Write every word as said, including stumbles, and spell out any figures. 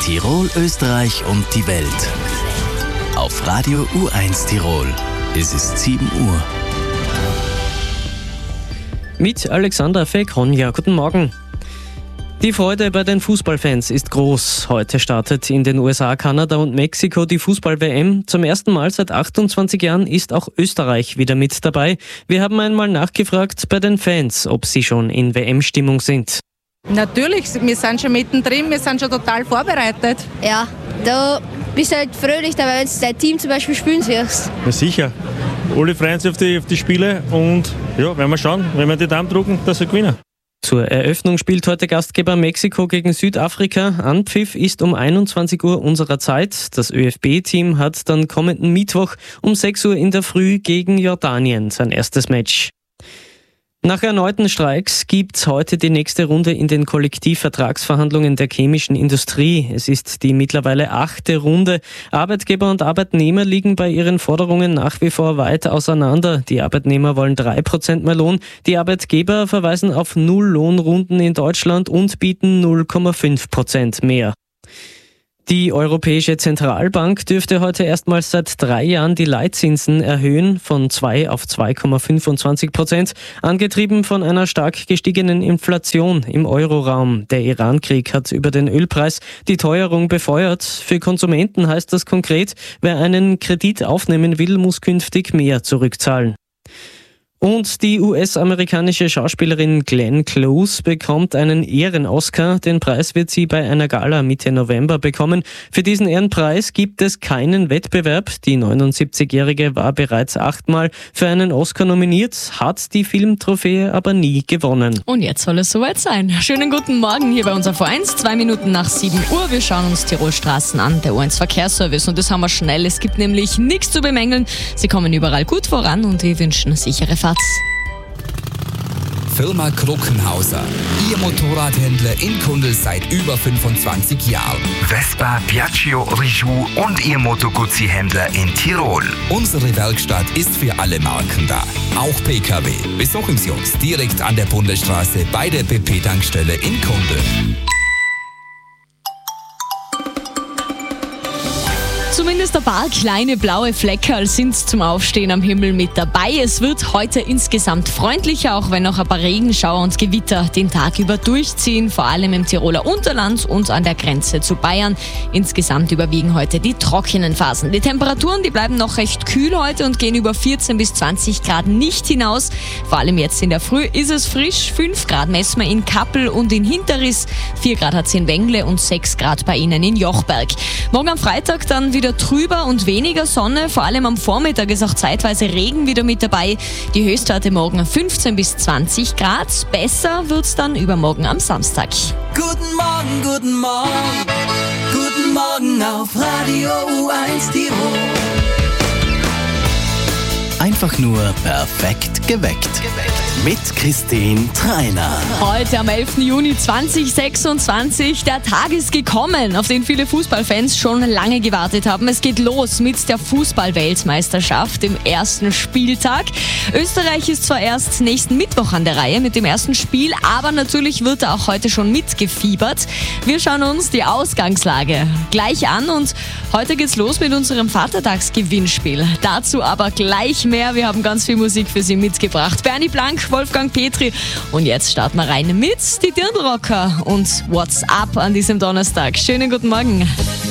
Tirol, Österreich und die Welt. Auf Radio U eins Tirol. Es ist sieben Uhr. Mit Alexandra Fekronja. Guten Morgen. Die Freude bei den Fußballfans ist groß. Heute startet in den U S A, Kanada und Mexiko die Fußball-W M. Zum ersten Mal seit achtundzwanzig Jahren ist auch Österreich wieder mit dabei. Wir haben einmal nachgefragt bei den Fans, ob sie schon in W M-Stimmung sind. Natürlich, wir sind schon mittendrin, wir sind schon total vorbereitet. Ja, da bist du halt fröhlich, wenn du dein Team zum Beispiel spielen siehst. Ja, sicher. Alle freuen sich auf die, auf die Spiele und ja, werden wir schauen, wenn wir die Daumen drucken, dass wir gewinnen. Zur Eröffnung spielt heute Gastgeber Mexiko gegen Südafrika. Anpfiff ist um einundzwanzig Uhr unserer Zeit. Das Ö F B-Team hat dann kommenden Mittwoch um sechs Uhr in der Früh gegen Jordanien sein erstes Match. Nach erneuten Streiks gibt's heute die nächste Runde in den Kollektivvertragsverhandlungen der chemischen Industrie. Es ist die mittlerweile achte Runde. Arbeitgeber und Arbeitnehmer liegen bei ihren Forderungen nach wie vor weit auseinander. Die Arbeitnehmer wollen drei Prozent mehr Lohn. Die Arbeitgeber verweisen auf Null-Lohnrunden in Deutschland und bieten null Komma fünf Prozent mehr. Die Europäische Zentralbank dürfte heute erstmals seit drei Jahren die Leitzinsen erhöhen, von zwei auf zwei Komma fünfundzwanzig Prozent, angetrieben von einer stark gestiegenen Inflation im Euroraum. Der Iran-Krieg hat über den Ölpreis die Teuerung befeuert. Für Konsumenten heißt das konkret, wer einen Kredit aufnehmen will, muss künftig mehr zurückzahlen. Und die U S-amerikanische Schauspielerin Glenn Close bekommt einen Ehren-Oscar. Den Preis wird sie bei einer Gala Mitte November bekommen. Für diesen Ehrenpreis gibt es keinen Wettbewerb. Die neunundsiebzigjährige war bereits achtmal für einen Oscar nominiert, hat die Filmtrophäe aber nie gewonnen. Und jetzt soll es soweit sein. Schönen guten Morgen hier bei uns auf U eins, zwei Minuten nach sieben Uhr. Wir schauen uns Tirolstraßen an, der U eins Verkehrsservice. Und das haben wir schnell. Es gibt nämlich nichts zu bemängeln. Sie kommen überall gut voran und wir wünschen sichere Fahrt. Firma Kruckenhauser. Ihr Motorradhändler in Kundl seit über fünfundzwanzig Jahren. Vespa, Piaggio, Rijou und Ihr Moto Guzzi-Händler in Tirol. Unsere Werkstatt ist für alle Marken da. Auch P K W. Besuchen Sie uns direkt an der Bundesstraße bei der B P-Tankstelle in Kundl. Zumindest ein paar kleine blaue Fleckerl sind zum Aufstehen am Himmel mit dabei. Es wird heute insgesamt freundlicher, auch wenn noch ein paar Regenschauer und Gewitter den Tag über durchziehen, vor allem im Tiroler Unterland und an der Grenze zu Bayern. Insgesamt überwiegen heute die trockenen Phasen. Die Temperaturen, die bleiben noch recht kühl heute und gehen über vierzehn bis zwanzig Grad nicht hinaus. Vor allem jetzt in der Früh ist es frisch. fünf Grad messen wir in Kappel und in Hinterriss, vier Grad hat es in Wengle und sechs Grad bei Ihnen in Jochberg. Morgen am Freitag dann wieder trüber und weniger Sonne, vor allem am Vormittag ist auch zeitweise Regen wieder mit dabei. Die Höchstwerte morgen fünfzehn bis zwanzig Grad. Besser wird's dann übermorgen am Samstag. Guten Morgen, guten Morgen, guten Morgen auf Radio U eins Tirol. Einfach nur perfekt geweckt. Mit Christine Treiner. Heute am elften Juni zweitausendsechsundzwanzig, der Tag ist gekommen, auf den viele Fußballfans schon lange gewartet haben. Es geht los mit der Fußball-Weltmeisterschaft im ersten Spieltag. Österreich ist zwar erst nächsten Mittwoch an der Reihe mit dem ersten Spiel, aber natürlich wird da auch heute schon mitgefiebert. Wir schauen uns die Ausgangslage gleich an und heute geht's los mit unserem Vatertagsgewinnspiel. Dazu aber gleich mehr. Wir haben ganz viel Musik für Sie mitgebracht. Bernie Blank, Wolfgang Petri. Und jetzt starten wir rein mit die Dirndlrocker und What's Up an diesem Donnerstag. Schönen guten Morgen.